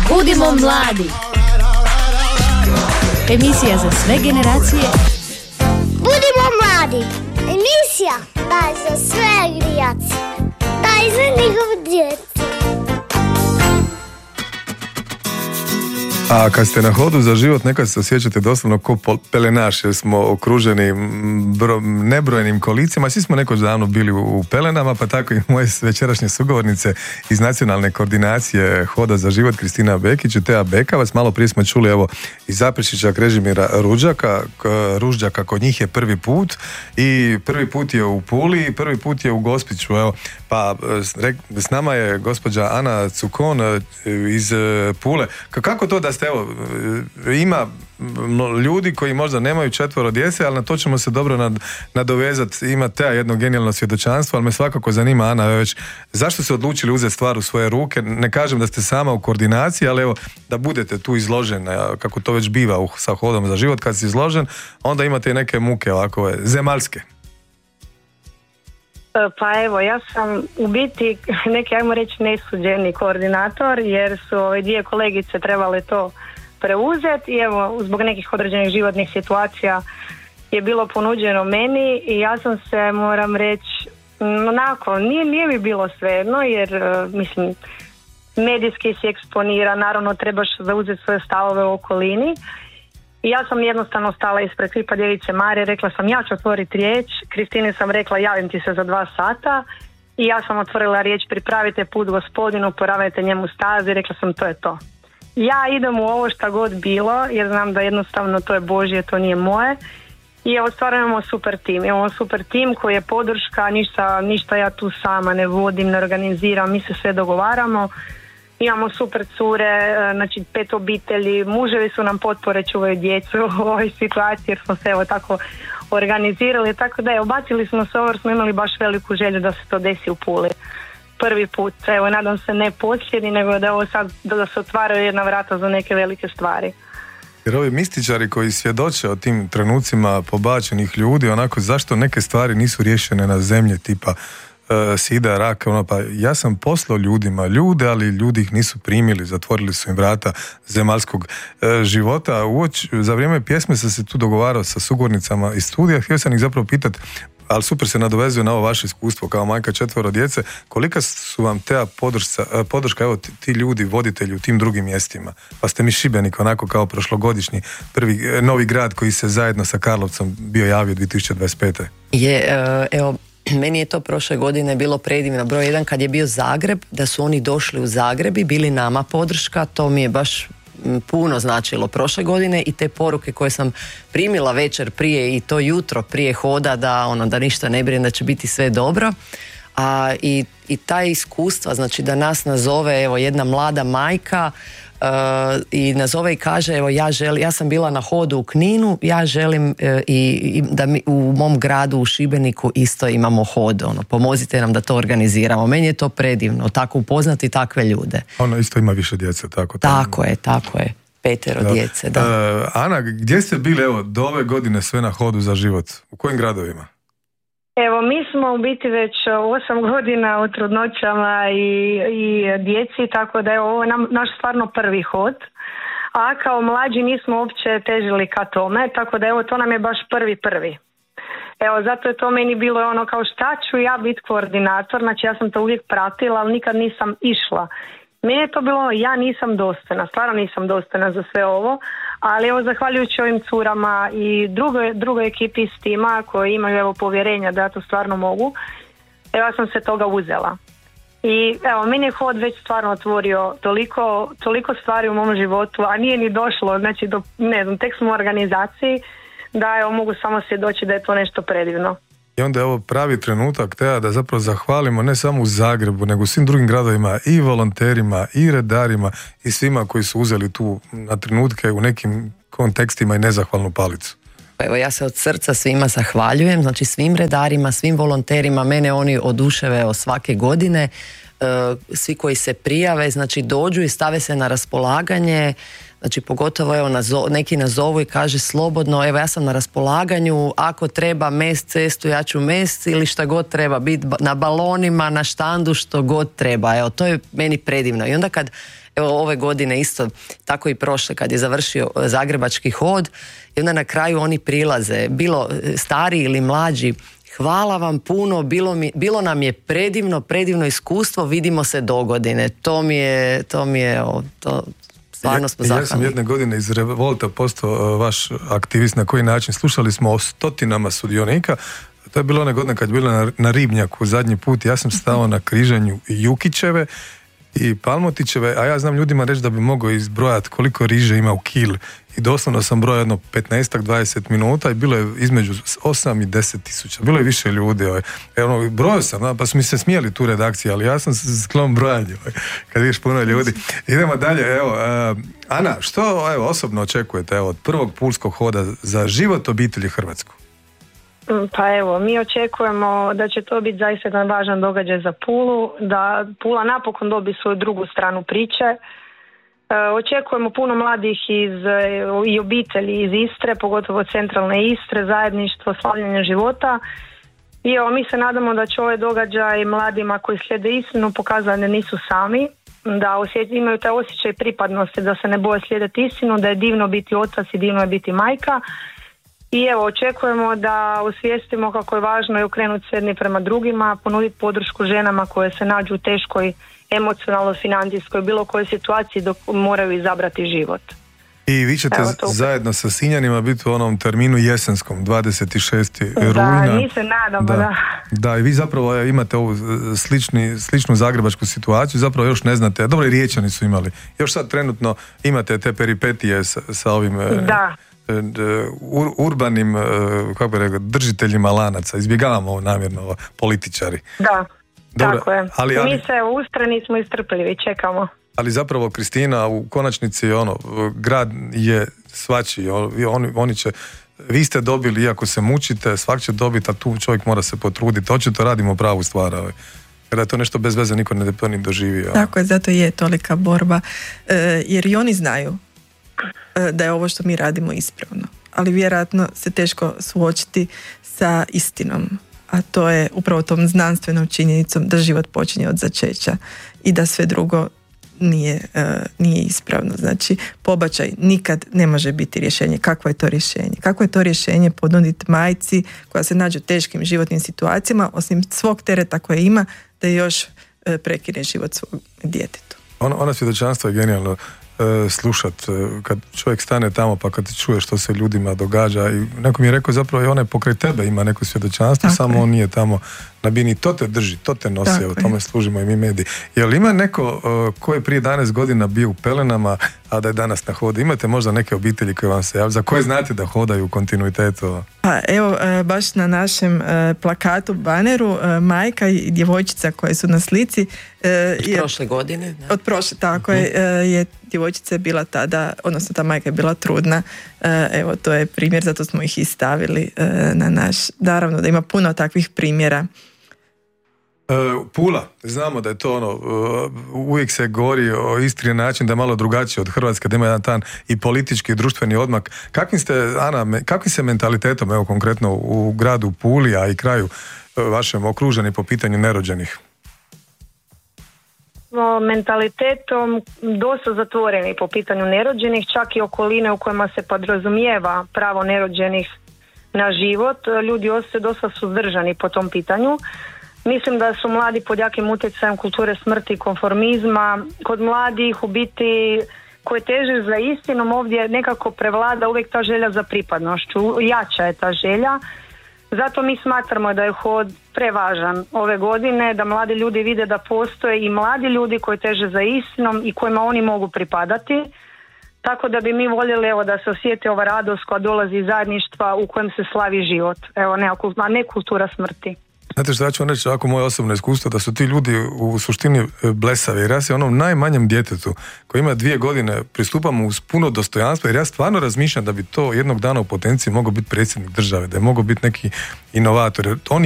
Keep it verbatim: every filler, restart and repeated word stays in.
Budimo mladi. Emisija za sve generacije. Budimo mladi. Emisija daj za sve generacije. Daj za njihov djecu. A kad ste na hodu za život, nekad se osjećate doslovno ko pelenaš, jer smo okruženi bro, nebrojenim kolicima. Svi smo nekoć davno bili u, u pelenama, pa tako i moje večerašnje sugovornice iz nacionalne koordinacije Hoda za život, Kristina Bekić i Teja Bekavac. Malo prije smo čuli evo iz Zaprešića Krežimira Ruđaka, Ružđaka, kod njih je prvi put i prvi put je u Puli i prvi put je u Gospiću. Evo, pa s nama je gospođa Ana Cukon iz Pule. Kako to da ste, evo, ima ljudi koji možda nemaju četvoro djece, ali na to ćemo se dobro nad, nadovezati. Ima Teja jedno genijalno svjedočanstvo, ali me svakako zanima, Ana, već zašto ste odlučili uzeti stvar u svoje ruke? Ne kažem da ste sama u koordinaciji, ali evo, da budete tu izložena, kako to već biva u, sa Hodom za život, kad si izložen, onda imate i neke muke ovako zemaljske. Pa evo, ja sam u biti neki, ajmo reći, nesuđeni koordinator, jer su ove dvije kolegice trebale to preuzeti i evo, zbog nekih određenih životnih situacija je bilo ponuđeno meni i ja sam se, moram reći, onako, nije, nije mi bilo svejedno, jer mislim, medijski si eksponira, naravno trebaš zauzeti svoje stavove u okolini. I ja sam jednostavno stala ispred klipa djevice Marije, rekla sam ja ću otvoriti riječ, Kristini sam rekla javim ti se za dva sata i ja sam otvorila riječ pripravite put gospodinu, poravajte njemu stazi, rekla sam to je to. Ja idem u ovo šta god bilo jer znam da jednostavno to je Božje, to nije moje i evo stvarno imamo super tim, imamo super tim koji je podrška, ništa, ništa ja tu sama ne vodim, ne organiziram, mi se sve dogovaramo. Imamo super cure, znači pet obitelji, muževi su nam potpore, čuvaju djecu u ovoj situaciji jer smo se evo tako organizirali, tako da je, obacili smo se ovo jer smo imali baš veliku želju da se to desi u Puli. Prvi put, evo nadam se ne posljednji, nego da ovo sad da se otvaraju jedna vrata za neke velike stvari. Jer ovi mističari koji svjedoče o tim trenucima pobačenih ljudi, onako zašto neke stvari nisu riješene na zemlji, tipa sida, raka, ono, pa ja sam poslao ljudima ljude, ali ljudi ih nisu primili, zatvorili su im vrata zemaljskog e, života. Uoč, za vrijeme pjesme sam se tu dogovarao sa sugovornicama iz studija, htio sam ih zapravo pitati, ali super se nadovezuje na ovo vaše iskustvo kao majka četvoro djece, kolika su vam te podrška, podrška evo ti, ti ljudi, voditelji u tim drugim mjestima? Pa ste mi Šibenik, onako kao prošlogodišnji prvi novi grad koji se zajedno sa Karlovcom bio javio dvije tisuće dvadeset pete. Je, evo, meni je to prošle godine bilo predivno. Broj jedan, kad je bio Zagreb, da su oni došli u Zagreb i bili nama podrška, to mi je baš puno značilo prošle godine i te poruke koje sam primila večer prije i to jutro prije Hoda da, ono, da ništa ne brinem, da će biti sve dobro. A, i, i ta iskustva, znači da nas nazove evo, jedna mlada majka Uh, i nazove i kaže evo ja želim, ja sam bila na Hodu u Kninu, ja želim uh, i, i da mi u mom gradu u Šibeniku isto imamo Hod, ono, pomozite nam da to organiziramo. Meni je to predivno, tako upoznati takve ljude. Ono isto ima više djece, tako? Tako je, tako je, petero da. djece, da. Uh, Ana, gdje ste bili evo do ove godine sve na Hodu za život? U kojim gradovima? Evo, mi smo u biti već osam godina u trudnoćama i, i djeci, tako da je ovo nam, naš stvarno prvi hod. A kao mlađi nismo uopće težili ka tome, tako da evo to nam je baš prvi prvi. Evo, zato je to meni bilo ono kao šta ću ja biti koordinator, znači ja sam to uvijek pratila, ali nikad nisam išla. Meni je to bilo, ja nisam dostojna, stvarno nisam dostojna za sve ovo, ali evo zahvaljujući ovim curama i drugoj, drugoj ekipi iz tima koji imaju evo povjerenja da ja to stvarno mogu, evo ja sam se toga uzela. I evo, meni je Hod već stvarno otvorio toliko, toliko stvari u mom životu, a nije ni došlo, znači do, ne znam, tek smo u organizaciji, da evo mogu samo svjedočiti da je to nešto predivno. I onda je ovo pravi trenutak, Teja, da zapravo zahvalimo ne samo u Zagrebu, nego u svim drugim gradovima i volonterima i redarima i svima koji su uzeli tu na trenutke u nekim kontekstima i nezahvalnu palicu. Evo, ja se od srca svima zahvaljujem, znači svim redarima, svim volonterima, mene oni oduševe o svake godine, e, svi koji se prijave, znači dođu i stave se na raspolaganje. Znači pogotovo evo nazo, neki nazovu i kaže slobodno, evo ja sam na raspolaganju, ako treba mest cestu ja ću mest ili šta god treba biti na balonima, na štandu, što god treba. Evo to je meni predivno. I onda kad Evo ove godine isto, tako i prošle, kad je završio Zagrebački hod, i onda na kraju oni prilaze, bilo stariji ili mlađi, hvala vam puno, bilo, mi, bilo nam je predivno, predivno iskustvo, vidimo se dogodine. To mi je, to mi je, o, to, stvarno smo zahvalni. Ja sam jedne godine iz Revolta postao vaš aktivist. Na koji način? Slušali smo o stotinama sudionika. To je bilo one godine kad je bilo na, na Ribnjaku zadnji put. Ja sam stao na križanju Jukićeve i Palmotićeve, a ja znam ljudima reći da bi mogao izbrojati koliko riže ima u kil. I doslovno sam brojao jedno petnaest do dvadeset minuta i bilo je između osam i deset tisuća. Bilo je više ljudi. Ovaj. Evo, brojao sam, pa su mi se smijeli tu redakciji, ali ja sam sklon brojanju. Ovaj. Kad vidiš puno ljudi. Idemo dalje. Evo, uh, Ana, što evo, osobno očekujete evo, od prvog pulskog hoda za život obitelji Hrvatsku? Pa evo, mi očekujemo da će to biti zaista jedan važan događaj za Pulu, da Pula napokon dobi svoju drugu stranu priče. E, očekujemo puno mladih iz, i obitelji iz Istre, pogotovo centralne Istre, zajedništvo, slavljenje života. I evo, mi se nadamo da će ovaj događaj mladima koji slijede istinu pokazati da nisu sami, da osjeti, imaju taj osjećaj pripadnosti, da se ne boje slijediti istinu, da je divno biti otac i divno je biti majka. I evo, očekujemo da osvijestimo kako je važno i okrenuti se jedni prema drugima, ponuditi podršku ženama koje se nađu u teškoj emocionalno, financijskoj, bilo kojoj situaciji dok moraju izabrati život. I vi ćete evo, zajedno sa Sinjanima biti u onom terminu jesenskom, dvadeset šestog rujna. Da, mi se nadamo, da. Da, da i vi zapravo imate ovu slični, sličnu zagrebačku situaciju, zapravo još ne znate, dobro i Riječani su imali, još sad trenutno imate te peripetije sa, sa ovim... Da. Ur, urbanim, kako bi rekao, držiteljima lanaca. Izbjegavamo ovo namjerno, ovo, političari. Da, dobro, tako je. Ali, ali, mi se ustrani smo istrpljivi, čekamo. Ali zapravo, Kristina, u konačnici ono, grad je svačiji. Oni, oni će, vi ste dobili, iako se mučite, svak će dobiti, a tu čovjek mora se potruditi. Očito radimo pravu stvar. Ovaj. Kada je to nešto bez veze, niko ne ni doživio. Tako je, zato je tolika borba. E, jer i oni znaju da je ovo što mi radimo ispravno, ali vjerojatno se teško suočiti sa istinom, a to je upravo tom znanstvenom činjenicom da život počinje od začeća i da sve drugo nije, uh, nije ispravno. Znači, pobačaj nikad ne može biti rješenje. Kakvo je to rješenje? Kako je to rješenje ponuditi majci koja se nađe u teškim životnim situacijama, osim svog tereta koje ima, da još uh, prekine život svog djetetu? Ona, ona svjedočanstva je genijalno slušat, kad čovjek stane tamo pa kad čuje što se ljudima događa i neko mi je rekao zapravo i onaj pokraj tebe ima neko svjedočanstvo, tako samo je. On nije tamo na bini, to te drži, to te nosi, o tome služimo i mi mediji. Jel ima neko uh, ko je prije jedanaest godina bio u pelenama, a da je danas na hodu? Imate možda neke obitelji koje vam se javljaju, za koje znate da hodaju u kontinuitetu? Pa evo, baš na našem plakatu, baneru, majka i djevojčica koje su na slici od je, prošle godine. Da. Od prošle, tako je, je djevojčica je bila tada, odnosno ta majka je bila trudna. Evo, to je primjer, zato smo ih i stavili na naš. Naravno da ima puno takvih primjera. Pula, znamo da je to ono, uvijek se govori o Istri na način da je malo drugačije od Hrvatske, da ima jedan tan i politički i društveni odmak. Kakvim ste, Ana, kakvim se mentalitetom, evo konkretno u gradu Puli, a i kraju vašem okruženi po pitanju nerođenih? Mentalitetom dosta zatvoreni po pitanju nerođenih, čak i okoline u kojima se podrazumijeva pravo nerođenih na život. Ljudi ostaju dosta suzdržani po tom pitanju. Mislim da su mladi pod jakim utjecajem kulture smrti i konformizma. Kod mladih u biti koji teže za istinom ovdje nekako prevlada uvijek ta želja za pripadnošću. Jača je ta želja. Zato mi smatramo da je hod prevažan ove godine, da mladi ljudi vide da postoje i mladi ljudi koji teže za istinom i kojima oni mogu pripadati. Tako da bi mi voljeli evo, da se osjeti ova radost koja dolazi iz zajedništva u kojem se slavi život. Evo, ne, a ne kultura smrti. Znate što ja ću vam reći, ovako moje osobno iskustvo, da su ti ljudi u suštini blesavi, jer ja se onom najmanjem djetetu koji ima dvije godine pristupamo uz puno dostojanstva, jer ja stvarno razmišljam da bi to jednog dana u potenciji mogao biti predsjednik države, da je mogao biti neki inovator, jer oni